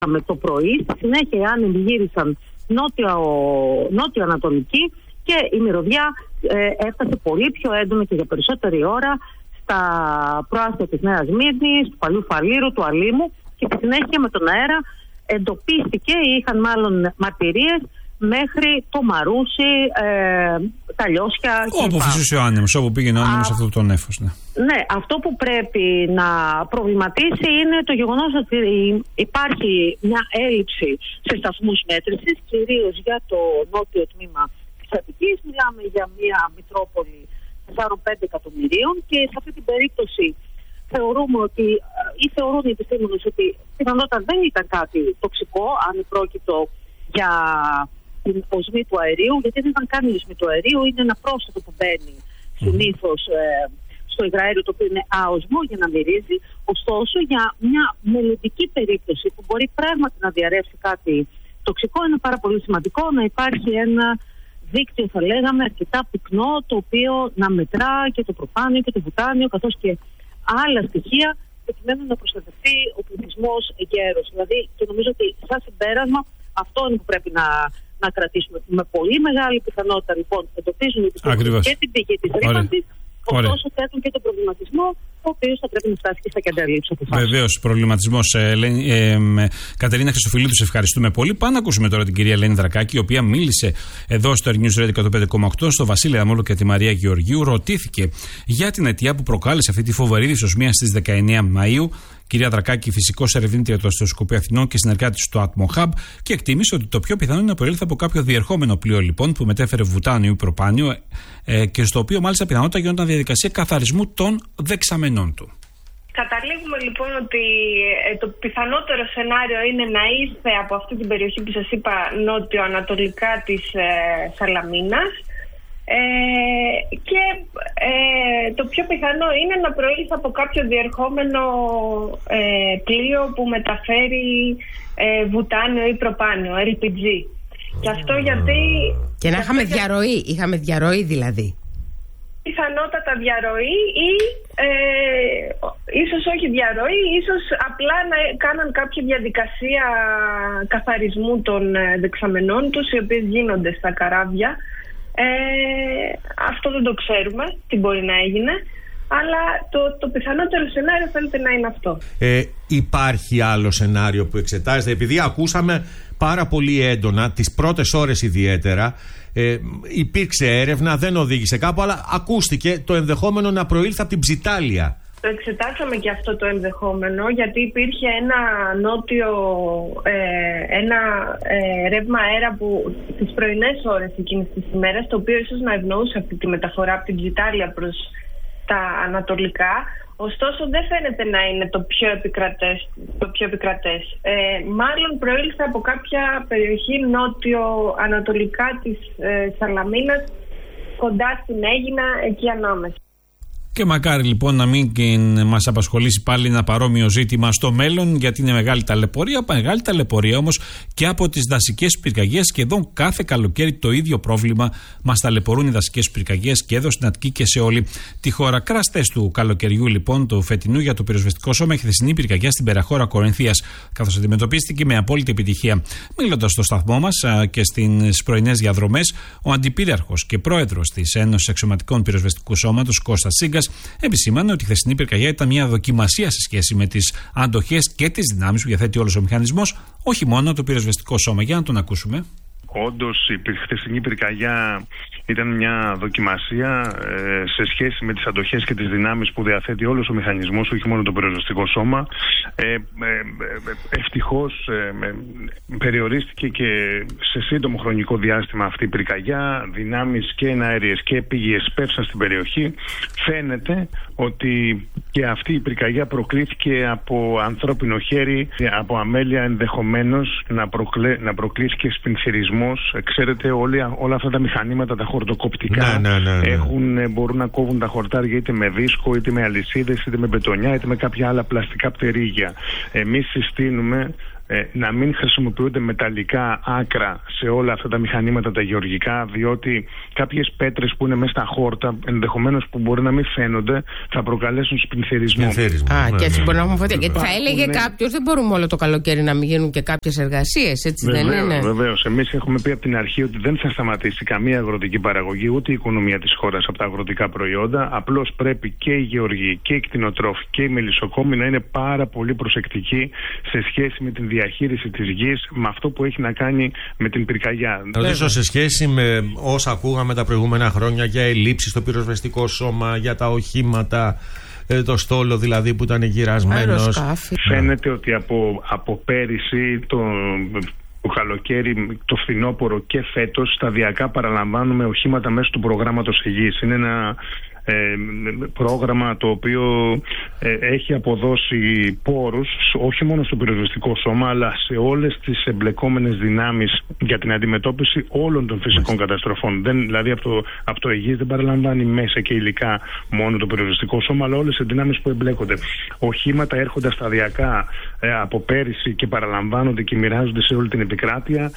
με το πρωί. Στη συνέχεια οι άνεμοι γύρισαν νότιο-ανατολική και η μυρωδιά έφτασε πολύ πιο έντονα και για περισσότερη ώρα στα προάστια της Νέας Μύρνης, του Παλιού Φαλήρου, του Αλήμου, και στη συνέχεια με τον αέρα εντοπίστηκε ή είχαν μάλλον μαρτυρίες μέχρι το Μαρούσι, τα Λιώσια. Όπου φυσούσε ο άνεμος, όπου πήγαινε ο άνεμος αυτό το νέφος. Ναι, αυτό που πρέπει να προβληματίσει είναι το γεγονός ότι υπάρχει μια έλλειψη σε σταθμούς μέτρησης, κυρίως για το νότιο τμήμα της Αττικής. Μιλάμε για μια Μητρόπολη 4-5 εκατομμυρίων και σε αυτή την περίπτωση θεωρούμε ότι, ή θεωρούν οι επιστήμονες ότι πιθανότατα δεν ήταν κάτι τοξικό, αν πρόκειτο για την οσμή του αερίου, γιατί δεν ήταν καν η οσμή του αερίου, είναι ένα πρόσθετο που μπαίνει συνήθως στο υγραέριο, το οποίο είναι άοσμο για να μυρίζει. Ωστόσο, για μια μελλοντική περίπτωση που μπορεί πράγματι να διαρρεύσει κάτι τοξικό, είναι πάρα πολύ σημαντικό να υπάρχει ένα δίκτυο, θα λέγαμε, αρκετά πυκνό, το οποίο να μετρά και το προπάνιο και το βουτάνιο, καθώς και άλλα στοιχεία, προκειμένου να προστατευτεί ο πληθυσμός εγκαίρως. Δηλαδή, και νομίζω ότι σαν συμπέρασμα αυτό είναι που πρέπει να κρατήσουμε. Με πολύ μεγάλη πιθανότητα, λοιπόν, εντοπίζουν και την πηγή της ρήπανσης, ωστόσο θέτουν και τον προβληματισμό, ο οποίος θα πρέπει να φτάσει και στα κέντρα λήψης αποφάσεων. Βεβαίως, προβληματισμός. Κατερίνα Χρυσοφυλίδου, σε ευχαριστούμε πολύ. Πάμε να ακούσουμε τώρα την κυρία Ελένη Δρακάκη, η οποία μίλησε εδώ στο News Radio 105,8 στο Βασίλη Αμόλου και τη Μαρία Γεωργίου. Ρωτήθηκε για την αιτία που προκάλεσε αυτή τη φοβερή δυσοσμία στις 19 Μαΐου. Κυρία Δρακάκη, φυσικός ερευνήτρια του Αστροσκοπείου Αθηνών και συνεργάτης του Atmo Hub, και εκτίμησε ότι το πιο πιθανό είναι να προήλθε από κάποιο διερχόμενο πλοίο, λοιπόν, που μετέφερε βουτάνιο ή προπάνιο και στο οποίο μάλιστα πιθανότατα γινόταν διαδικασία καθαρισμού των δεξαμενών του. Καταλήγουμε λοιπόν ότι το πιθανότερο σενάριο είναι να ήρθε από αυτή την περιοχή που σας είπα, νότιο-ανατολικά της Σαλαμίνας. Και το πιο πιθανό είναι να προήλθε από κάποιο διερχόμενο πλοίο που μεταφέρει βουτάνιο ή προπάνιο, LPG. Και αυτό γιατί... Και να είχαμε διαρροή δηλαδή. Πιθανότατα διαρροή ή ίσως όχι διαρροή, ίσως απλά να κάναν κάποια διαδικασία καθαρισμού των δεξαμενών τους, οι οποίες γίνονται στα καράβια. Αυτό δεν το ξέρουμε τι μπορεί να έγινε, αλλά το πιθανότερο σενάριο φαίνεται να είναι αυτό. Υπάρχει άλλο σενάριο που εξετάζεται? Επειδή ακούσαμε πάρα πολύ έντονα τις πρώτες ώρες ιδιαίτερα, υπήρξε έρευνα, δεν οδήγησε κάπου, αλλά ακούστηκε το ενδεχόμενο να προήλθε από την Ψιτάλια. Το εξετάσαμε και αυτό το ενδεχόμενο, γιατί υπήρχε ένα ρεύμα αέρα που τις πρωινές ώρες εκείνης της ημέρας, το οποίο ίσως να ευνοούσε αυτή τη μεταφορά από την Ψιτάλια προς τα ανατολικά. Ωστόσο δεν φαίνεται να είναι το πιο επικρατές. Μάλλον προήλθε από κάποια περιοχή νότιο-ανατολικά της Σαλαμίνας, κοντά στην Αίγινα, εκεί ανάμεσα. Και μακάρι λοιπόν να μην μας απασχολήσει πάλι ένα παρόμοιο ζήτημα στο μέλλον, γιατί είναι μεγάλη ταλαιπωρία. Μεγάλη ταλαιπωρία όμως και από τις δασικές πυρκαγιές. Σχεδόν κάθε καλοκαίρι το ίδιο πρόβλημα μας ταλαιπωρούν οι δασικές πυρκαγιές και εδώ στην Αττική και σε όλη τη χώρα. Κραστές του καλοκαιριού λοιπόν του φετινού για το πυροσβεστικό σώμα, η χθεσινή πυρκαγιά στην Περαχώρα Κορινθίας, καθώς αντιμετωπίστηκε με απόλυτη επιτυχία. Μιλώντας στο σταθμό μας και στις πρωινές διαδρομές, ο αντιπύριαρχος και πρόεδρος της Ένωσης Αξιωματικών Πυροσβεστικού Σώματος, Κώστας Τσίγκας, επισήμανε ότι η χθεσινή πυρκαγιά ήταν μια δοκιμασία σε σχέση με τις αντοχές και τις δυνάμεις που διαθέτει όλος ο μηχανισμός, όχι μόνο το πυροσβεστικό σώμα. Για να τον ακούσουμε. Όντως η χθεσινή πυρκαγιά ήταν μια δοκιμασία σε σχέση με τις αντοχές και τις δυνάμεις που διαθέτει όλος ο μηχανισμός, όχι μόνο το πυροσβεστικό σώμα. Ευτυχώς περιορίστηκε και σε σύντομο χρονικό διάστημα αυτή η πυρκαγιά. Δυνάμεις και εναέριες και επίγειες πέφτουν στην περιοχή. Φαίνεται ότι και αυτή η πυρκαγιά προκλήθηκε από ανθρώπινο χέρι, από αμέλεια, ενδεχομένως να προκλήθηκε σπινθυρισμός. Ξέρετε, όλα αυτά τα μηχανήματα, τα χορτοκοπτικά, μπορούν να κόβουν τα χορτάρια είτε με δίσκο, είτε με αλυσίδες, είτε με μπετονιά, είτε με κάποια άλλα πλαστικά πτερίγια. Εμείς συστήνουμε να μην χρησιμοποιούνται μεταλλικά άκρα σε όλα αυτά τα μηχανήματα τα γεωργικά, διότι κάποιες πέτρες που είναι μέσα στα χόρτα, ενδεχομένως που μπορεί να μην φαίνονται, θα προκαλέσουν σπινθυρισμό. Και έτσι μπορεί να έχουμε φωτιά. Γιατί θα έλεγε κάποιος, δεν μπορούμε όλο το καλοκαίρι να μην γίνουν και κάποιες εργασίες, έτσι δεν είναι? Βεβαίως. Εμείς έχουμε πει από την αρχή ότι δεν θα σταματήσει καμία αγροτική παραγωγή, ούτε η οικονομία της χώρας από τα αγροτικά προϊόντα. Απλώς πρέπει και οι γεωργοί και οι κτηνοτρόφοι και οι μελισσοκόμοι να είναι πάρα πολύ προσεκτικοί σε σχέση με την διαχείριση της γης, με αυτό που έχει να κάνει με την πυρκαγιά. Ρωτήσω σε σχέση με όσα ακούγαμε τα προηγούμενα χρόνια για ελλείψεις στο πυροσβεστικό σώμα, για τα οχήματα, το στόλο δηλαδή που ήταν γυρασμένος. Φαίνεται ότι από πέρυσι το καλοκαίρι, το φθινόπωρο και φέτος σταδιακά παραλαμβάνουμε οχήματα μέσω του προγράμματος Αιγής. Είναι ένα πρόγραμμα το οποίο έχει αποδώσει πόρους όχι μόνο στο πυροσβεστικό σώμα, αλλά σε όλες τις εμπλεκόμενες δυνάμεις για την αντιμετώπιση όλων των φυσικών καταστροφών. Δηλαδή από το Αιγής δεν παραλαμβάνει μέσα και υλικά μόνο το πυροσβεστικό σώμα, αλλά όλες τις δυνάμεις που εμπλέκονται. Οχήματα έρχονται σταδιακά από πέρυσι και παραλαμβάνονται και μοιράζονται σε όλη την επικράτεια.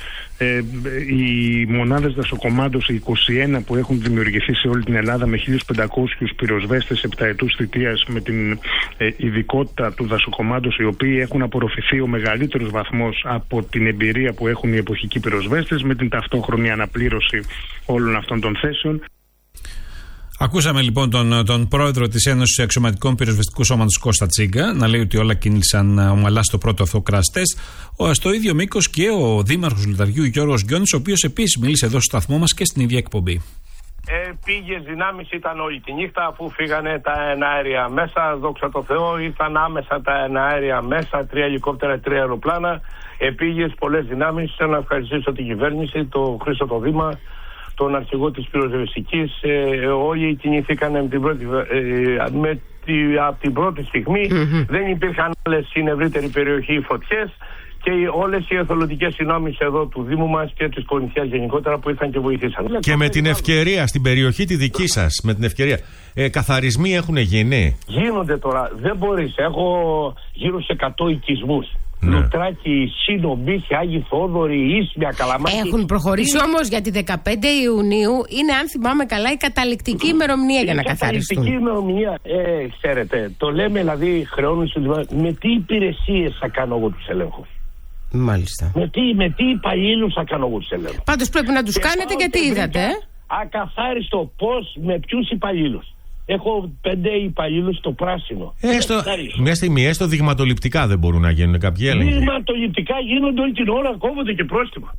Οι μονάδες δασοκομάντωση 21 που έχουν δημιουργηθεί σε όλη την Ελλάδα με 1.500 πυροσβέστες επταετούς θητείας, με την ειδικότητα του δασοκομάντωση, οι οποίοι έχουν απορροφηθεί ο μεγαλύτερος βαθμός από την εμπειρία που έχουν οι εποχικοί πυροσβέστες, με την ταυτόχρονη αναπλήρωση όλων αυτών των θέσεων. Ακούσαμε λοιπόν τον πρόεδρο της Ένωσης Αξιωματικών Πυροσβεστικού Σώματος Κώστα Τσίγκα να λέει ότι όλα κίνησαν ομαλά στο πρώτο αυτό crash test. Στο ίδιο μήκος και ο δήμαρχος Λουδαριού Γιώργος Γκιόνης, ο οποίος επίσης μίλησε εδώ στο σταθμό μας και στην ίδια εκπομπή. Πήγες δυνάμεις ήταν όλη τη νύχτα, αφού φύγανε τα εναέρια μέσα, δόξα τω Θεώ, ήρθαν άμεσα τα εναέρια μέσα, 3 ελικόπτερα, 3 αεροπλάνα. Πήγες πολλές δυνάμεις. Θέλω να ευχαριστήσω την κυβέρνηση, τον Χρήστο το Δήμα, τον αρχηγό της πυροσβεστικής. Όλοι κινηθήκαν από την πρώτη στιγμή. Δεν υπήρχαν άλλες στην ευρύτερη περιοχή φωτιές. Και όλες οι εθελοντικές δυνάμεις εδώ του Δήμου μας και της Κολυνθιάς γενικότερα που ήρθαν και βοηθήσαν. Και με την ευκαιρία, στην περιοχή τη δική σας, με την ευκαιρία, καθαρισμοί έχουν γίνει? Γίνονται τώρα, δεν μπορείς. Έχω γύρω σε 100 οικισμούς. Λουτράκι, Σύνο, Μπίχη, Άγιοι Θόδωροι, Ίσμια, Καλαμάκη. Έχουν προχωρήσει όμως, γιατί 15 Ιουνίου είναι, αν θυμάμαι καλά, η καταληκτική ημερομηνία για να καθαριστούν. Η καταληκτική ημερομηνία, ξέρετε, το λέμε δηλαδή, χρεώνουν με τι υπηρεσίες θα κάνω εγώ τους ελέγχους? Μάλιστα. Με τι υπαλλήλους θα κάνω εγώ τους ελέγχους? Πάντως πρέπει να τους κάνετε, γιατί είδατε. Ακαθάριστο πώς, με ποιους υπαλλήλους? Έχω 5 υπαλλήλους στο πράσινο. Μια στιγμή, έστω δειγματοληπτικά δεν μπορούν να γίνουν κάποιοι έλεγχοι? Δειγματοληπτικά γίνονται όλη την ώρα, κόβονται και πρόστιμα.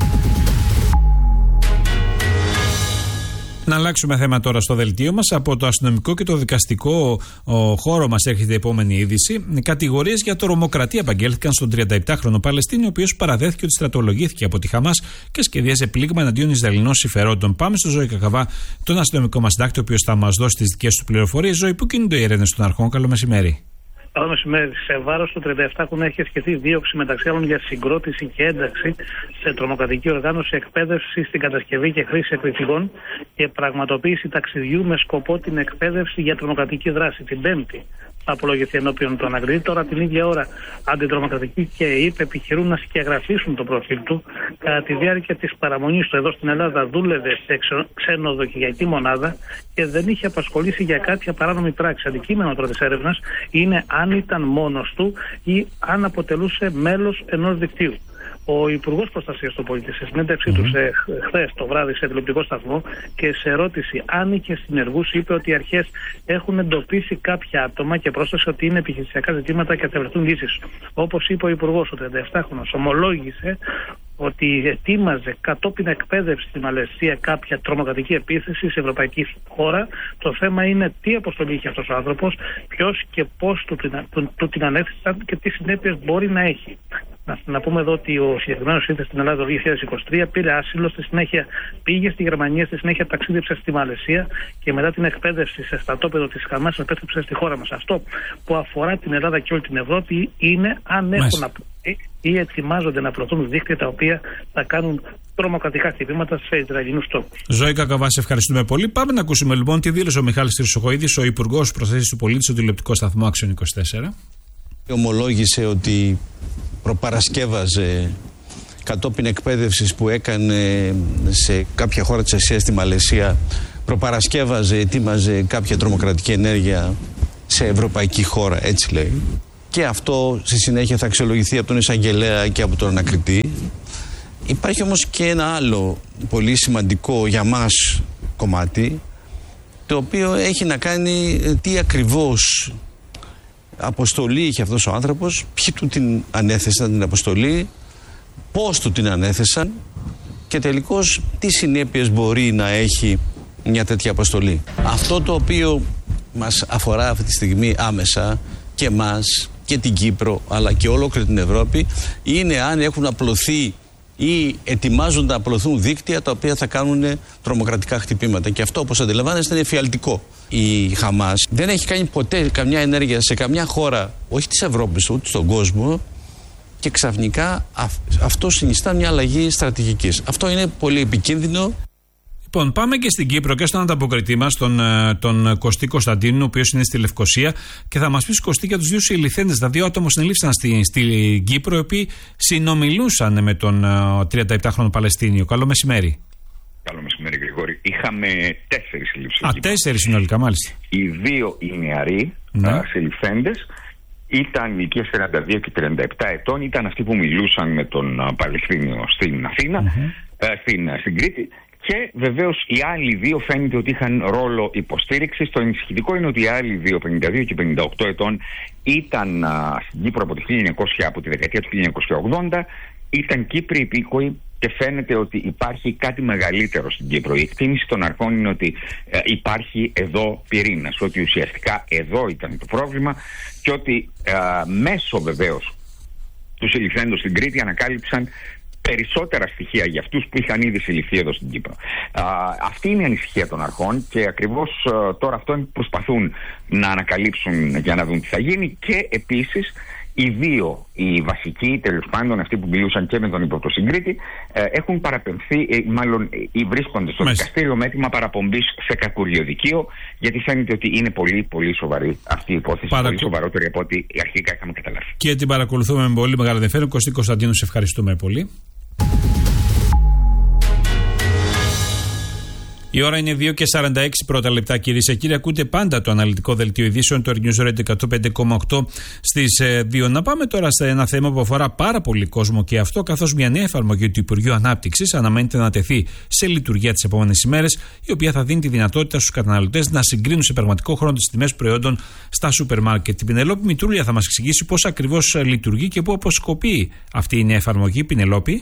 Να αλλάξουμε θέμα τώρα στο δελτίο μας. Από το αστυνομικό και το δικαστικό χώρο μας έρχεται η επόμενη είδηση. Κατηγορίες για τρομοκρατία απαγγέλθηκαν στον 37χρονο Παλαιστίνιο, ο οποίος παραδέχθηκε ότι στρατολογήθηκε από τη Χαμάς και σχεδίαζε πλήγμα εναντίον Ισραηλινών συμφερόντων. Πάμε στο Ζώη Κακαβά, τον αστυνομικό μας συντάκτη, ο οποίος θα μας δώσει τις δικές του πληροφορίες. Ζώη, πού κινούνται οι έρευνες των αρχών? Καλό μεσημέρι. Καλό μεσημέρι. Σε βάρος του 37χρονου έχει ασκηθεί δίωξη μεταξύ άλλων για συγκρότηση και ένταξη σε τρομοκρατική οργάνωση, εκπαίδευση στην κατασκευή και χρήση εκρηκτικών και πραγματοποίηση ταξιδιού με σκοπό την εκπαίδευση για τρομοκρατική δράση. Την Πέμπτη θα απολογηθεί ενώπιον των ανακριτών. Τώρα την ίδια ώρα αντιτρομοκρατική και η ΕΕΠ επιχειρούν να σκιαγραφίσουν το προφίλ του. Κατά τη διάρκεια της παραμονής του εδώ στην Ελλάδα δούλευε σε ξενοδοχειακή μονάδα και δεν είχε απασχολήσει για κάποια παράνομη πράξη. Αντικείμενο τώρα της έρευνας είναι αν ήταν μόνος του ή αν αποτελούσε μέλος ενός δικτύου. Ο Υπουργός Προστασίας του Πολίτη, σε συνέντευξή του χθες το βράδυ σε τηλεοπτικό σταθμό και σε ερώτηση αν είχε συνεργούς, είπε ότι οι αρχές έχουν εντοπίσει κάποια άτομα και πρόσθεσε ότι είναι επιχειρησιακά ζητήματα και θα βρεθούν λύσεις. Όπως είπε ο Υπουργός, ο 37χρονος ομολόγησε ότι ετοίμαζε κατόπιν εκπαίδευση στη Μαλαισία κάποια τρομοκρατική επίθεση σε ευρωπαϊκή χώρα. Το θέμα είναι τι αποστολή είχε αυτός ο άνθρωπος, ποιος και πώς του την ανέφεραν και τι συνέπειες μπορεί να έχει. Να πούμε εδώ ότι ο συγκεκριμένος ήρθε στην Ελλάδα το 2023, πήρε άσυλο, στη συνέχεια πήγε στη Γερμανία, στη συνέχεια ταξίδεψε στη Μαλαισία και μετά την εκπαίδευση σε στρατόπεδο της Χαμάς επέστρεψε στη χώρα μας. Αυτό που αφορά την Ελλάδα και όλη την Ευρώπη είναι αν έχουν απλωθεί ή ετοιμάζονται να απλωθούν δίκτυα τα οποία θα κάνουν τρομοκρατικά χτυπήματα σε Ισραηλινούς τόπους. Ζώη Κακαβά, σε ευχαριστούμε πολύ. Πάμε να ακούσουμε λοιπόν τι δήλωσε ο Μιχάλης Χρυσοχοΐδης, ο Υπουργός Προστασίας του Πολίτη, στο τηλεοπτικό σταθμό Άξιον 24. Ομολόγησε ότι προπαρασκεύαζε κατόπιν εκπαίδευσης που έκανε σε κάποια χώρα της Ασίας, στη Μαλαισία, προπαρασκεύαζε, ετοίμαζε κάποια τρομοκρατική ενέργεια σε ευρωπαϊκή χώρα, έτσι λέει. Και αυτό στη συνέχεια θα αξιολογηθεί από τον εισαγγελέα και από τον ανακριτή. Υπάρχει όμως και ένα άλλο πολύ σημαντικό για μας κομμάτι, το οποίο έχει να κάνει τι ακριβώς αποστολή είχε αυτός ο άνθρωπος, ποιοι του την ανέθεσαν την αποστολή, πώς του την ανέθεσαν και τελικώς τι συνέπειες μπορεί να έχει μια τέτοια αποστολή. Αυτό το οποίο μας αφορά αυτή τη στιγμή άμεσα και μας και την Κύπρο αλλά και ολόκληρη την Ευρώπη είναι αν έχουν απλωθεί ή ετοιμάζονται να απλωθούν δίκτυα τα οποία θα κάνουν τρομοκρατικά χτυπήματα. Και αυτό, όπως αντιλαμβάνεστε, είναι εφιαλτικό. Η Χαμάς δεν έχει κάνει ποτέ καμιά ενέργεια σε καμιά χώρα, όχι της Ευρώπης, ούτε στον κόσμο, και ξαφνικά αυτό συνιστά μια αλλαγή στρατηγικής. Αυτό είναι πολύ επικίνδυνο. Λοιπόν, πάμε και στην Κύπρο και στον ανταποκριτή μας, τον Κωστή Κωνσταντίνου, ο οποίος είναι στη Λευκοσία, και θα μας πει, Κωστή, για τους δύο συλληφθέντες, τα δύο άτομα που συνελήφθησαν στην Κύπρο, οι οποίοι συνομιλούσαν με τον 37χρονο Παλαιστίνιο. Καλό μεσημέρι. Καλό μεσημέρι, Γρηγόρη. Είχαμε 4 συλλήψεις. 4 συνολικά, μάλιστα. Οι 2 οι νεαροί συλληφθέντες ήταν ηλικία 42 και 37 ετών, ήταν αυτοί που μιλούσαν με τον Παλαιστίνιο στην Αθήνα, στην Κρήτη. Και βεβαίως οι άλλοι 2 φαίνεται ότι είχαν ρόλο υποστήριξης. Το ενισχυτικό είναι ότι οι άλλοι 2, 52 και 58 ετών, ήταν στην Κύπρο από τη δεκαετία του 1980, ήταν Κύπροι υπήκοοι και φαίνεται ότι υπάρχει κάτι μεγαλύτερο στην Κύπρο. Η εκτίμηση των αρχών είναι ότι υπάρχει εδώ πυρήνας, ότι ουσιαστικά εδώ ήταν το πρόβλημα και ότι μέσω βεβαίως του συλληφθέντος στην Κρήτη ανακάλυψαν περισσότερα στοιχεία για αυτούς που είχαν ήδη συλληφθεί εδώ στην Κύπρο. Αυτή είναι η ανησυχία των αρχών και ακριβώς τώρα αυτό είναι που προσπαθούν να ανακαλύψουν για να δουν τι θα γίνει. Και επίσης οι 2, οι βασικοί, τέλος πάντων αυτοί που μιλούσαν και με τον υπόπτω στην Κρήτη, έχουν παραπεμφθεί, μάλλον βρίσκονται στο δικαστήριο με έτοιμα παραπομπής σε κακουριοδικείο, γιατί φαίνεται ότι είναι πολύ πολύ σοβαρή αυτή η υπόθεση, πολύ σοβαρότερη από ό,τι αρχικά είχαμε καταλάβει. Και την παρακολουθούμε με πολύ μεγάλο ενδιαφέρον. Κωστή Κωνσταντίνου, σε ευχαριστούμε πολύ. Η ώρα είναι 2:46 πρώτα λεπτά, κυρίες και κύριοι. Ακούτε πάντα το αναλυτικό δελτίο ειδήσεων, το News Radio 105,8 στις 2. Να πάμε τώρα σε ένα θέμα που αφορά πάρα πολύ κόσμο και αυτό, καθώς μια νέα εφαρμογή του Υπουργείου Ανάπτυξης αναμένεται να τεθεί σε λειτουργία τις επόμενες ημέρες, η οποία θα δίνει τη δυνατότητα στους καταναλωτές να συγκρίνουν σε πραγματικό χρόνο τις τιμές προϊόντων στα σούπερ μάρκετ. Η Πινελόπη Μητρούλια θα μας εξηγήσει πώς ακριβώς λειτουργεί και πού αποσκοπεί αυτή η νέα εφαρμογή. Πινελόπη.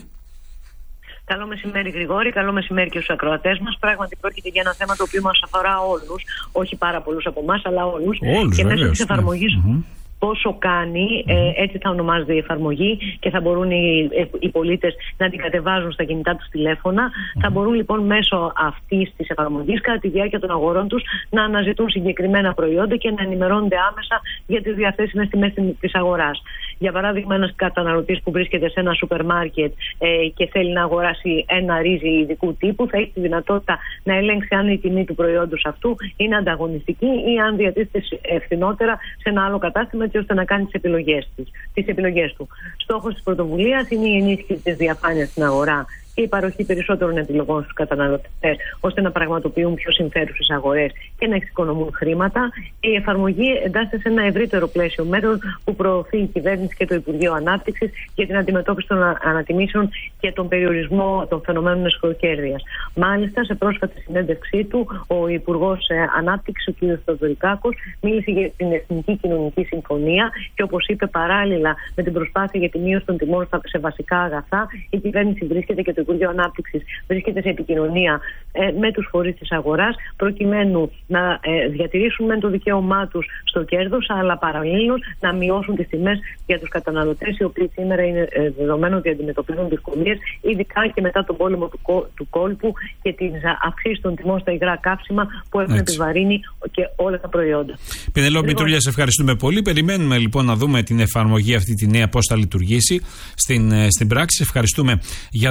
Καλό μεσημέρι, Γρηγόρη. Καλό μεσημέρι και στους ακροατές μας. Πράγματι, πρόκειται για ένα θέμα το οποίο μας αφορά όλους. Όχι πάρα πολλούς από εμάς, αλλά όλους. Και μέσω της εφαρμογής. Πόσο κάνει, έτσι θα ονομάζεται η εφαρμογή και θα μπορούν οι πολίτες να την κατεβάζουν στα κινητά τους τηλέφωνα. Θα μπορούν λοιπόν μέσω αυτής της εφαρμογής κατά τη διάρκεια των αγορών τους να αναζητούν συγκεκριμένα προϊόντα και να ενημερώνονται άμεσα για τις διαθέσιμες τιμές της αγοράς. Για παράδειγμα, ένας καταναλωτής που βρίσκεται σε ένα σούπερ μάρκετ και θέλει να αγοράσει ένα ρύζι ειδικού τύπου, θα έχει τη δυνατότητα να ελέγξει αν η τιμή του προϊόντος αυτού είναι ανταγωνιστική ή αν διατίθεται ευθυνότερα σε ένα άλλο κατάστημα, ώστε να κάνει τις επιλογές του. Στόχος της πρωτοβουλίας είναι η ενίσχυση της διαφάνειας στην αγορά και η παροχή περισσότερων επιλογών στους καταναλωτές, ώστε να πραγματοποιούν πιο συμφέρουσες αγορές και να εξοικονομούν χρήματα. Η εφαρμογή εντάσσεται σε ένα ευρύτερο πλαίσιο μέτρων που προωθεί η κυβέρνηση και το Υπουργείο Ανάπτυξης για την αντιμετώπιση των ανατιμήσεων και τον περιορισμό των φαινομένων εσχροκέρδειας. Μάλιστα, σε πρόσφατη συνέντευξή του, ο Υπουργός Ανάπτυξης, ο κ. Θεοδωρικάκος, μίλησε για την Εθνική Κοινωνική Συμφωνία και, όπως είπε, παράλληλα με την προσπάθεια για τη μείωση των τιμών σε βασικά αγαθά, η κυβέρνηση βρίσκεται και το Υπουργείο Ανάπτυξης βρίσκεται σε επικοινωνία με τους φορείς της αγοράς, προκειμένου να διατηρήσουν μεν το δικαίωμά τους στο κέρδος, αλλά παραλλήλως να μειώσουν τις τιμές για τους καταναλωτές, οι οποίοι σήμερα είναι δεδομένο ότι αντιμετωπίζουν δυσκολίες, ειδικά και μετά τον πόλεμο του κόλπου και την αυξήση των τιμών στα υγρά καύσιμα που έχουν επιβαρύνει και όλα τα προϊόντα. Πινελόπη Μητρούλια, σε ευχαριστούμε πολύ. Περιμένουμε λοιπόν να δούμε την εφαρμογή αυτή τη νέα, πώς θα λειτουργήσει στην πράξη. Ευχαριστούμε για το ρεπορτάζ.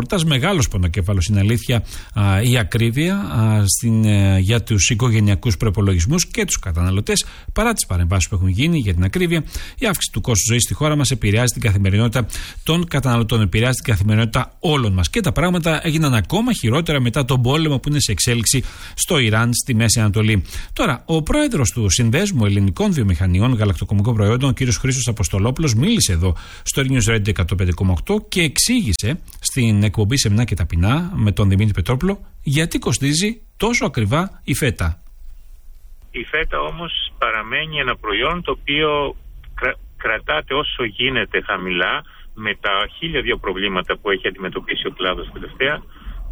καθημερινότητας. Μεγάλος πονοκέφαλος, είναι αλήθεια, η ακρίβεια για τους οικογενειακούς προϋπολογισμούς και τους καταναλωτές. Παρά τις παρεμβάσεις που έχουν γίνει για την ακρίβεια, η αύξηση του κόστους ζωής στη χώρα μας επηρεάζει την καθημερινότητα των καταναλωτών, επηρεάζει την καθημερινότητα όλων μας. Και τα πράγματα έγιναν ακόμα χειρότερα μετά τον πόλεμο που είναι σε εξέλιξη στο Ιράν, στη Μέση Ανατολή. Τώρα, ο πρόεδρος του Συνδέσμου Ελληνικών Βιομηχανιών Γαλακτοκομικών Προϊόντων, ο κ. Χρήστος Αποστολόπουλος, μίλησε εδώ στο News Radio 105,8 και εξήγησε στην εκπομπή Σεμνά και Ταπεινά με τον Δημήτρη Πετρόπουλο γιατί κοστίζει τόσο ακριβά η φέτα. Η φέτα όμως παραμένει ένα προϊόν το οποίο κρατάται όσο γίνεται χαμηλά, με τα 1002 προβλήματα που έχει αντιμετωπίσει ο κλάδος τελευταία,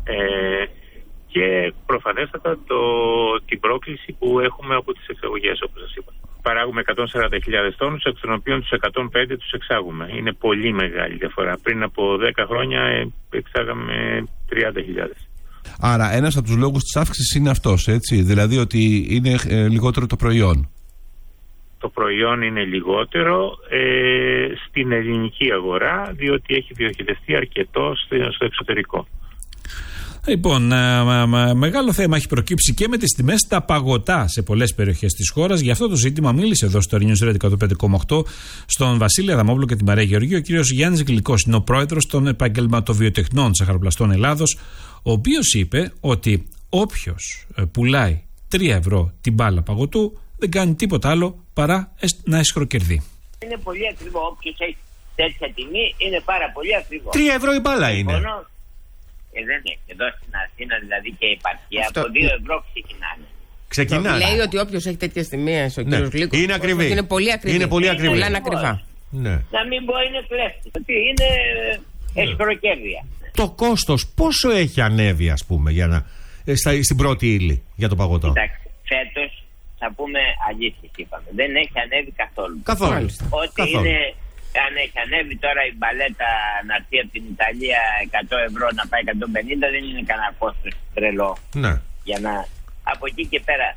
και προφανέστατα την πρόκληση που έχουμε από τις εξαγωγές, όπως σας είπα. Παράγουμε 140.000 τόνους, εκ των οποίων τους 105 τους εξάγουμε. Είναι πολύ μεγάλη διαφορά. Πριν από 10 χρόνια εξάγαμε 30.000. Άρα ένας από τους λόγους της αύξησης είναι αυτός, έτσι, δηλαδή ότι είναι λιγότερο το προϊόν. Το προϊόν είναι λιγότερο στην ελληνική αγορά, διότι έχει διοχετευτεί αρκετό στο εξωτερικό. Λοιπόν, μεγάλο θέμα έχει προκύψει και με τις τιμές στα παγωτά σε πολλές περιοχές της χώρας. Γι' αυτό το ζήτημα μίλησε εδώ στο News Radio 105,8 στον Βασίλη Αδαμόπουλο και τη Μαρία Γεωργίου. Ο κύριος Γιάννης Γλυκός είναι ο πρόεδρος των Επαγγελματοβιοτεχνών Σαχαροπλαστών Ελλάδος, ο οποίος είπε ότι όποιος πουλάει 3 ευρώ την μπάλα παγωτού δεν κάνει τίποτα άλλο παρά να αισχροκερδεί. Είναι πολύ ακριβό. Όποιος έχει τέτοια τιμή είναι πάρα πολύ ακριβό. 3 ευρώ η μπάλα είναι. Δεν έχει. Εδώ στην Αθήνα δηλαδή και υπάρχει από 2 ευρώ ξεκινάνε. Λέει ότι όποιος έχει τέτοιες τιμές, ο κύριος Γλύκος, είναι ακριβή. Είναι πολύ ακριβή. Είναι πολύ ακριβή. Πολλά είναι ακριβά. Ναι. Να μην πω είναι κλέφτη. Ότι είναι αισχροκέρδεια. Το κόστος πόσο έχει ανέβει, ας πούμε, στην πρώτη ύλη για το παγωτό? Κοιτάξτε, φέτος θα πούμε αλήθεια, είπαμε. Δεν έχει ανέβει καθόλου. Ότι είναι. Αν έχει ανέβει τώρα η μπαλέτα να έρθει από την Ιταλία 100 ευρώ να πάει 150, δεν είναι κανένα κόστος τρελό. Ναι. Για να... Από εκεί και πέρα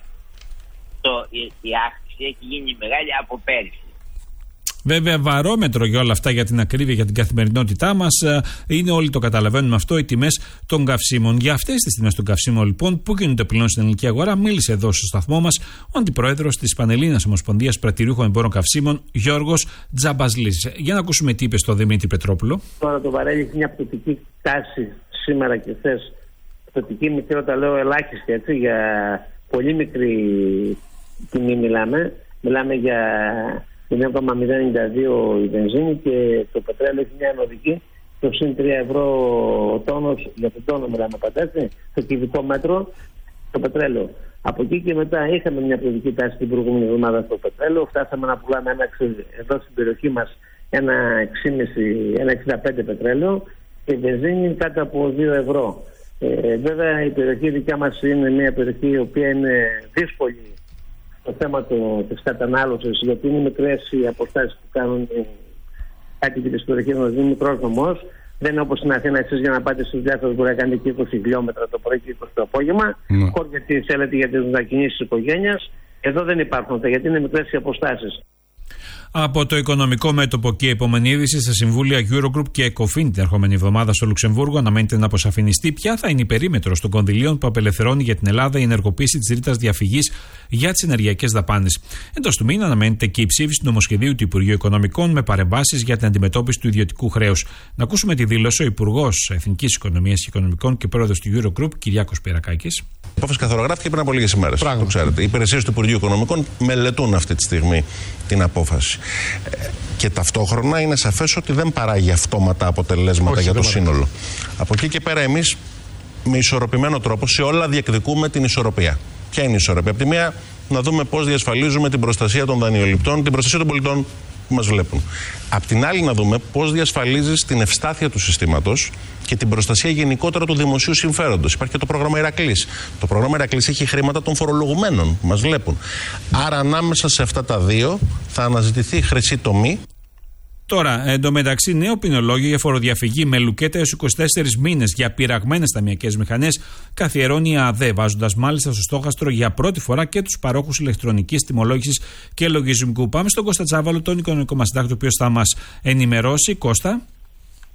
η αύξηση έχει γίνει μεγάλη από πέρυσι. Βέβαια, βαρόμετρο για όλα αυτά, για την ακρίβεια, για την καθημερινότητά μας, είναι, όλοι το καταλαβαίνουμε αυτό, οι τιμές των καυσίμων. Για αυτές τις τιμές των καυσίμων, λοιπόν, που κινούνται πλέον στην ελληνική αγορά, μίλησε εδώ στο σταθμό μας ο αντιπρόεδρος της Πανελλήνιας Ομοσπονδίας Πρατηριούχων Εμπόρων Καυσίμων, Γιώργος Τζαμπαζλής. Για να ακούσουμε τι είπε στο Δημήτρη Πετρόπουλο. Τώρα το βαρέλι έχει μια πτωτική τάση σήμερα και χθες. Πτωτική μικρή, όταν λέω ελάχιστη, έτσι, για πολύ μικρή τιμή μιλάμε. Μιλάμε για 9,092 η βενζίνη και το πετρέλαιο έχει μια ανωδική το συν 3 ευρώ ο τόνος, για τον τόνο μιλάμε πάντα, έτσι, στο κυβικό μέτρο το πετρέλαιο. Από εκεί και μετά είχαμε μια πτωτική τάση την προηγούμενη εβδομάδα στο πετρέλαιο. Φτάσαμε να πουλάμε εδώ στην περιοχή μας ένα 65 πετρέλαιο και η βενζίνη κάτω από 2 ευρώ. Βέβαια η περιοχή δικιά μας είναι μια περιοχή η οποία είναι δύσκολη το θέμα της κατανάλωσης, γιατί είναι μικρές οι αποστάσεις που κάνουν κάτοικοι της περιοχής μας, είναι μικρός νομός. Δεν είναι όπως στην Αθήνα, εσείς για να πάτε στους διάφορους μπορεί να κάνετε και 20 χιλιόμετρα το πρωί και 20 το απόγευμα. Γιατί θέλετε για τις μετακινήσεις της οικογένειας. Εδώ δεν υπάρχουν αυτά, γιατί είναι μικρές οι αποστάσεις. Από το οικονομικό μέτωπο και η επόμενη είδηση στα συμβούλια Eurogroup και ECOFIN την ερχόμενη εβδομάδα στο Λουξεμβούργο αναμένεται να αποσαφινιστεί ποια θα είναι η περίμετρος των κονδυλίων που απελευθερώνει για την Ελλάδα η ενεργοποίηση της ρήτρας διαφυγής για τις ενεργειακές δαπάνες. Εντός του μήνα αναμένεται και η ψήφιση του νομοσχεδίου του Υπουργείου Οικονομικών με παρεμβάσεις για την αντιμετώπιση του ιδιωτικού χρέους. Να ακούσουμε τη δήλωση ο Υπουργός Εθνικής Οικονομίας και Οικονομικών και Πρόεδρος του Eurogroup, Κυριάκος Πυρακάκης. Η απόφαση καθορογράφηκε πριν από λίγες ημέρες. Το ξέρετε. Οι υπηρεσίες του Υπουργείου Οικονομικών μελετούν αυτή τη στιγμή την απόφαση. Και ταυτόχρονα είναι σαφές ότι δεν παράγει αυτόματα αποτελέσματα για το σύνολο. Από εκεί και πέρα, εμείς με ισορροπημένο τρόπο σε όλα διεκδικούμε την ισορροπία. Ποια είναι η ισορροπία? Από τη μία, να δούμε πώς διασφαλίζουμε την προστασία των δανειοληπτών, την προστασία των πολιτών που μας βλέπουν. Απ' την άλλη, να δούμε πώς διασφαλίζεις την ευστάθεια του συστήματος και την προστασία γενικότερα του δημοσίου συμφέροντος. Υπάρχει και το πρόγραμμα Ηρακλής. Το πρόγραμμα Ηρακλής έχει χρήματα των φορολογουμένων που μας βλέπουν. Άρα, ανάμεσα σε αυτά τα δύο θα αναζητηθεί η χρυσή τομή. Τώρα, εντωμεταξύ, νέο ποινολόγιο για φοροδιαφυγή με λουκέτα έως 24 μήνες για πειραγμένες ταμειακές μηχανές καθιερώνει η ΑΔΕ, βάζοντας μάλιστα στο στόχαστρο για πρώτη φορά και τους παρόχους ηλεκτρονικής τιμολόγησης και λογισμικού. Πάμε στον Κώστα Τσάβαλο, τον οικονομικό μας συντάκτη, ο οποίος θα μας ενημερώσει. Κώστα.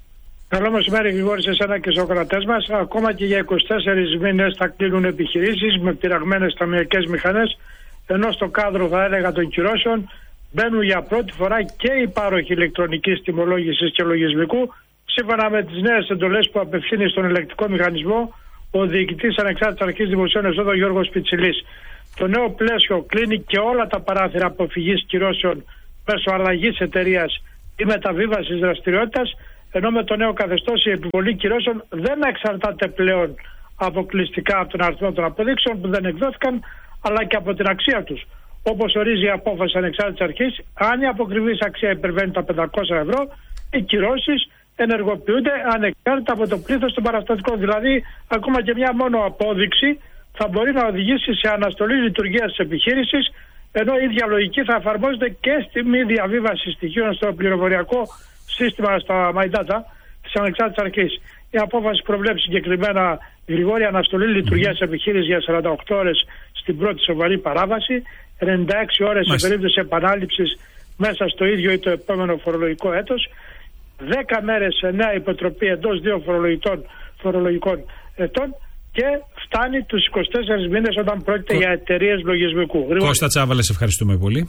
Καλό μεσημέρι, Γρηγόρη, σε εσένα και στους ακροατές μας. Ακόμα και για 24 μήνες θα κλείνουν επιχειρήσεις με πειραγμένες ταμιακές μηχανές, ενώ στο κάδρο, θα έλεγα, των κυρώσεων μπαίνουν για πρώτη φορά και οι πάροχοι ηλεκτρονικής τιμολόγησης και λογισμικού, σύμφωνα με τις νέες εντολές που απευθύνει στον ελεκτικό μηχανισμό ο διοικητής Ανεξάρτητης Αρχής Δημοσίων Εσόδων Γιώργος Πιτσιλής. Το νέο πλαίσιο κλείνει και όλα τα παράθυρα αποφυγής κυρώσεων μέσω αλλαγής εταιρείας ή μεταβίβασης δραστηριότητας, ενώ με το νέο καθεστώς η επιβολή κυρώσεων δεν εξαρτάται πλέον αποκλειστικά από τον αριθμό των αποδείξεων που δεν εκδόθηκαν, αλλά και από την αξία τους. Όπως ορίζει η απόφαση Ανεξάρτητης Αρχής, αν η αποκριβής αξία υπερβαίνει τα 500 ευρώ, οι κυρώσεις ενεργοποιούνται ανεξάρτητα από το πλήθος των παραστατικών. Δηλαδή, ακόμα και μια μόνο απόδειξη θα μπορεί να οδηγήσει σε αναστολή λειτουργίας της επιχείρησης, ενώ η ίδια λογική θα εφαρμόζεται και στη μη διαβίβαση στοιχείων στο πληροφοριακό σύστημα, στα My Data της Ανεξάρτητης Αρχής. Η απόφαση προβλέπει συγκεκριμένα, Γρηγόρη, αναστολή λειτουργίας της επιχείρησης για 48 ώρες στην πρώτη σοβαρή παράβαση, 96 ώρες σε περίπτωση επανάληψης μέσα στο ίδιο ή το επόμενο φορολογικό έτος, 10 μέρες σε νέα υποτροπή εντός 2 φορολογικών ετών και φτάνει τους 24 μήνες όταν πρόκειται για εταιρείες λογισμικού. Κώστα Τσάβαλε, σε ευχαριστούμε πολύ.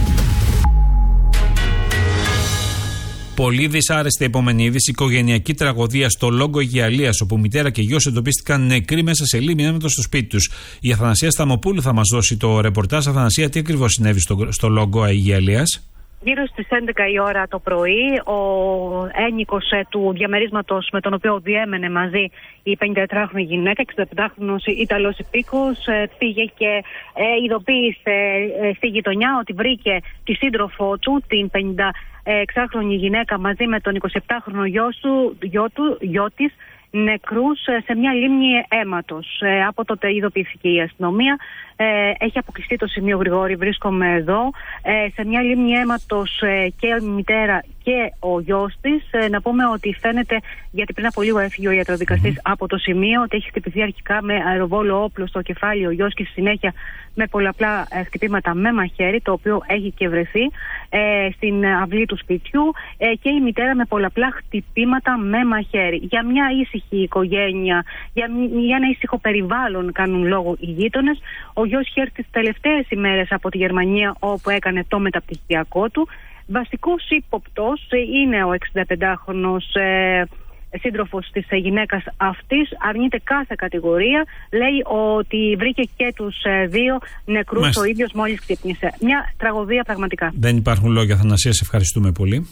Πολύ δυσάρεστη επόμενη είδηση. Οικογενειακή τραγωδία στο Λόγκο Αιγιαλίας, όπου μητέρα και γιος εντοπίστηκαν νεκροί μέσα σε λίμνη στο σπίτι τους. Η Αθανασία Σταμοπούλου θα μας δώσει το ρεπορτάζ. Αθανασία, τι ακριβώς συνέβη στο Λόγκο Αιγιαλίας? Γύρω στις 11 η ώρα το πρωί, ο ένοικος του διαμερίσματος με τον οποίο διέμενε μαζί η 54χρονη γυναίκα, 65χρονος Ιταλός υπήκος, πήγε και ειδοποίησε στη γειτονιά ότι βρήκε τη σύντροφό του, την 56χρονη γυναίκα, μαζί με τον 27χρονο γιο της, νεκρούς σε μια λίμνη αίματος. Από τότε ειδοποιήθηκε η αστυνομία. Έχει αποκλειστεί το σημείο, Γρηγόρη, βρίσκομαι εδώ. Σε μια λίμνη αίματος και η μητέρα και ο γιος της. Να πούμε ότι φαίνεται, γιατί πριν από λίγο έφυγε ο ιατροδικαστής από το σημείο, ότι έχει χτυπηθεί αρχικά με αεροβόλο όπλο στο κεφάλι ο γιος και στη συνέχεια με πολλαπλά χτυπήματα με μαχαίρι, το οποίο έχει και βρεθεί στην αυλή του σπιτιού, και η μητέρα με πολλαπλά χτυπήματα με μαχαίρι. Για μια ήσυχη οικογένεια, για ένα ήσυχο περιβάλλον κάνουν λόγο οι γείτονες. Ο γιος είχε έρθει τις τελευταίες ημέρες από τη Γερμανία, όπου έκανε το μεταπτυχιακό του. Βασικός ύποπτος είναι ο 65χρονος σύντροφος της γυναίκας αυτής. Αρνείται κάθε κατηγορία. Λέει ότι βρήκε και τους δύο νεκρούς ο ίδιος μόλις ξύπνησε. Μια τραγωδία πραγματικά. Δεν υπάρχουν λόγια, Θανασία, σε ευχαριστούμε πολύ.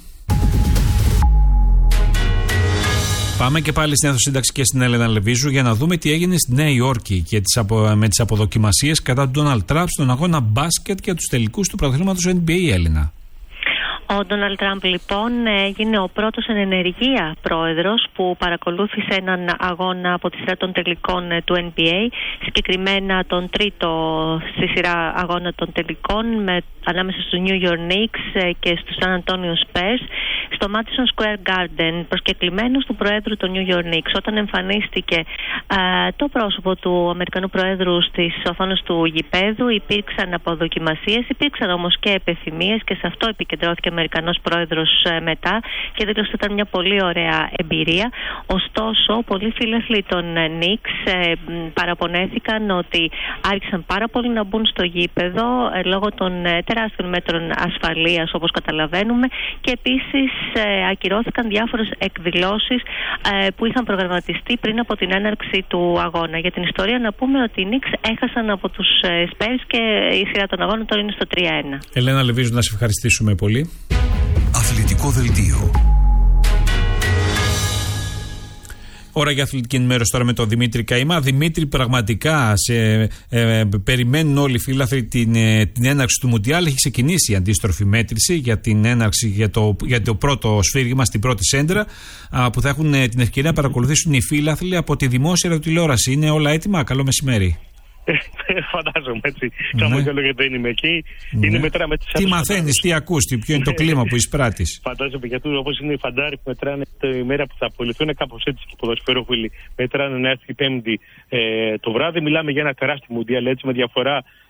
Πάμε και πάλι στην αίθουσα σύνταξη και στην Έλενα Λεβίζου για να δούμε τι έγινε στη Νέα Υόρκη και με τις αποδοκιμασίες κατά του Ντόναλντ Τραμπ στον αγώνα μπάσκετ και τους τελικούς του πρωταθλήματος NBA, Έλληνα. Ο Ντόναλντ Τραμπ λοιπόν έγινε ο πρώτος εν ενεργεία πρόεδρος που παρακολούθησε έναν αγώνα από τη σειρά των τελικών του NBA, συγκεκριμένα τον τρίτο στη σειρά αγώνα των τελικών ανάμεσα στους New York Knicks και στους San Antonio Spurs στο Madison Square Garden, προσκεκλημένος του Προέδρου των New York Knicks. Όταν εμφανίστηκε το πρόσωπο του Αμερικανού Προέδρου στις οθόνες του γηπέδου, υπήρξαν αποδοκιμασίες, υπήρξαν όμως και επιθυμίες και σε αυτό επικεντρώθηκε ο Αμερικανός Πρόεδρος μετά και δήλωσε ότι ήταν μια πολύ ωραία εμπειρία. Ωστόσο, πολλοί φίλαθλοι των Knicks παραπονέθηκαν ότι άρχισαν πάρα πολύ να μπουν στο γήπεδο λόγω των τεράστιων μέτρων ασφαλείας, όπως καταλαβαίνουμε, και επίσης ακυρώθηκαν διάφορες εκδηλώσεις που είχαν προγραμματιστεί πριν από την έναρξη του αγώνα. Για την ιστορία να πούμε ότι οι Knicks έχασαν από τους Spurs και η σειρά των αγώνων τώρα είναι στο 3-1. Ελένα Λεβίζου, να σε ευχαριστήσουμε πολύ. Αθλητικό δελτίο. Ώρα για αθλητική ενημέρωση τώρα με τον Δημήτρη Καημά. Δημήτρη, πραγματικά περιμένουν όλοι οι φίλαθλοι την έναρξη του Μουντιάλ. Έχει ξεκινήσει η αντίστροφη μέτρηση για την έναρξη, για το πρώτο σφύριγμα στην πρώτη σέντρα, που θα έχουν την ευκαιρία να παρακολουθήσουν οι φίλαθλοι από τη δημόσια ραδιοτηλεόραση. Είναι όλα έτοιμα? Καλό μεσημέρι. Φαντάζομαι έτσι. Ξαμόγελο γιατί δεν είμαι εκεί. Είναι μετρά με τις τι μαθαίνεις, τι ακούς, ποιο είναι το κλίμα που εισπράττεις? Φαντάζομαι γιατί όπως είναι οι φαντάροι που μετράνε τη μέρα που θα απολυθούν, κάπως έτσι και οι ποδοσφαιρόφιλοι μετράνε να έρθει η Πέμπτη το βράδυ. Μιλάμε για ένα τεράστιο Μουντιάλ, έτσι, με διαφορά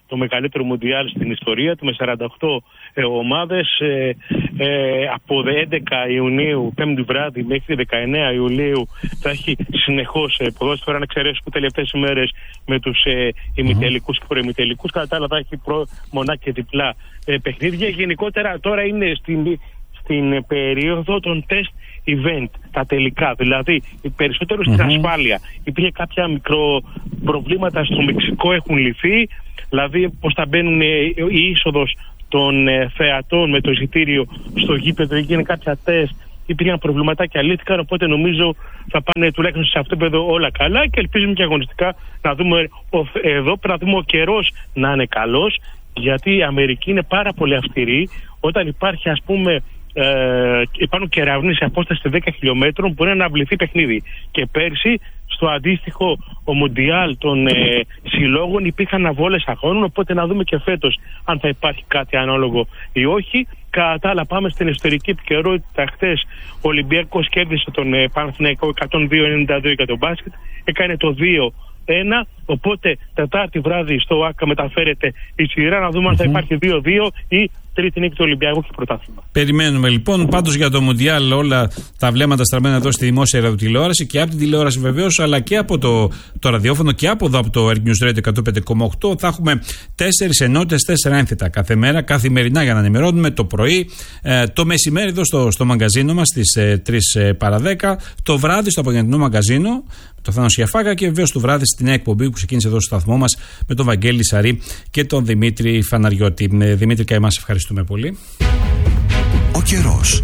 το μεγαλύτερο Μουντιάλ στην ιστορία του, με 48 ομάδες. Από 11 Ιουνίου, 5η βράδυ, μέχρι 19 Ιουλίου θα έχει συνεχώς ποδόσφαιρο, αν εξαιρέσουμε τελευταίες ημέρες με τους ημιτελικούς και προημιτελικούς. Κατά τα άλλα θα έχει μονά και διπλά παιχνίδια. Γενικότερα τώρα είναι στην περίοδο των test event, τα τελικά, δηλαδή περισσότερο στην ασφάλεια. Υπήρχε κάποια μικροπροβλήματα στο Μεξικό, έχουν λυθεί, δηλαδή πως θα μπαίνουν η είσοδος των θεατών με το εισιτήριο στο γήπεδο, έγινε κάποια τεστ, υπήρχαν προβληματάκια, λύθηκαν, οπότε νομίζω θα πάνε τουλάχιστον σε αυτό το επίπεδο όλα καλά και ελπίζουμε και αγωνιστικά να δούμε εδώ, πρέπει να δούμε ο καιρός να είναι καλός, γιατί η Αμερική είναι πάρα πολύ αυστηρή. Όταν υπάρχει, ας πούμε, υπάρχουν κεραυνοί σε απόσταση 10 χιλιόμετρων, μπορεί να αυληθεί παιχνίδι. Και πέρσι, στο αντίστοιχο ο Μουντιάλ των συλλόγων, υπήρχαν αβόλες αγώνων. Οπότε να δούμε και φέτος αν θα υπάρχει κάτι ανάλογο ή όχι. Κατά τα άλλα, πάμε στην ιστορική επικαιρότητα. Χθες ο Ολυμπιακός κέρδισε τον Παναθηναϊκό 102-92 για τον μπάσκετ. Έκανε το 2-1. Οπότε Τετάρτη βράδυ στο ΆΚΑ μεταφέρεται η σειρά, να δούμε αν θα υπάρχει 2-2 ή τρίτη νίκη του Ολυμπιακού και πρωτάθλημα. Περιμένουμε λοιπόν. Πάντως για το Μουντιάλ όλα τα βλέμματα στραμμένα εδώ στη δημόσια ραδιοτηλεόραση και από την τηλεόραση βεβαίως, αλλά και από το ραδιόφωνο και από εδώ από το News Radio 105,8. Θα έχουμε 4 ενότητες, 4 ένθετα κάθε μέρα, καθημερινά, για να ενημερώνουμε το πρωί, το μεσημέρι εδώ στο μαγκαζίνο μας στις 3 παρα 10, το βράδυ στο απογευματινό μαγκαζίνο, το Θάνο Σιαφάκα, και βεβαίως το βράδυ στην εκπομπή που ξεκίνησε εδώ στο σταθμό μας με τον Βαγγέλη Σαρή και τον Δημήτρη Φαναριώτη. Δημήτρη και εμάς ευχαριστούμε πολύ. Ο καιρός.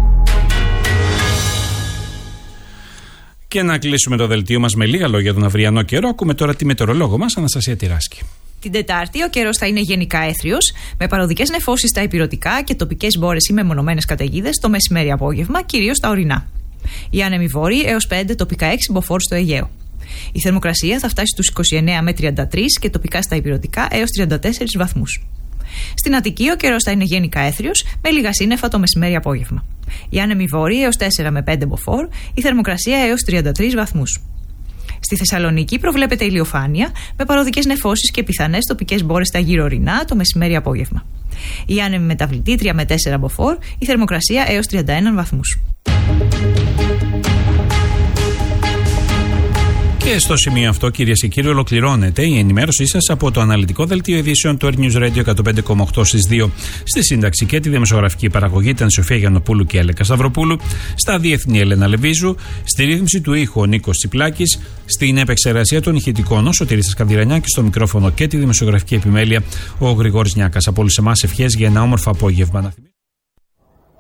Και να κλείσουμε το δελτίο μας με λίγα λόγια για τον αυριανό καιρό. Ακούμε τώρα τη μετεωρολόγο μας, Αναστασία Τυράσκη. Την Τετάρτη ο καιρός θα είναι γενικά έθριος, με παροδικές νεφώσεις στα ηπειρωτικά και τοπικές μπόρες ή μεμονωμένες καταιγίδες το μεσημέρι-απόγευμα, κυρίως στα ορεινά. Οι άνεμοι βόρειοι έως 5, τοπικά 6 μποφόρ στο Αιγαίο. Η θερμοκρασία θα φτάσει στους 29 με 33 και τοπικά στα ηπειρωτικά έως 34 βαθμούς. Στην Αττική ο καιρός θα είναι γενικά έθριος, με λίγα σύννεφα το μεσημέρι-απόγευμα. Οι άνεμοι βόρειοι έως 4 με 5 μποφόρ, η θερμοκρασία έως 33 βαθμούς. Στη Θεσσαλονίκη προβλέπεται ηλιοφάνεια, με παροδικές νεφώσεις και πιθανές τοπικές μπόρες στα γύρω ορεινά το μεσημέρι-απόγευμα. Οι άνεμοι μεταβλητή 3 με 4 μποφόρ, η θερμοκρασία έως 31 βαθμούς. Και στο σημείο αυτό, κυρίες και κύριοι, ολοκληρώνεται η ενημέρωσή σας από το αναλυτικό δελτίο ειδήσεων του News Radio 105,8 στις 2. Στη σύνταξη και τη δημοσιογραφική παραγωγή ήταν η Σοφία Γιαννοπούλου και η Έλεκα Σταυροπούλου. Στα διεθνή Έλενα Λεβίζου. Στη ρύθμιση του ήχου ο Νίκος Τσιπλάκης. Στην επεξεργασία των ηχητικών ο Σωτήρης Σκανδυρανιά και στο μικρόφωνο και τη δημοσιογραφική επιμέλεια ο Γρηγόρης Νιάκας. Από όλους εμάς ευχές για ένα όμορφο απόγευμα.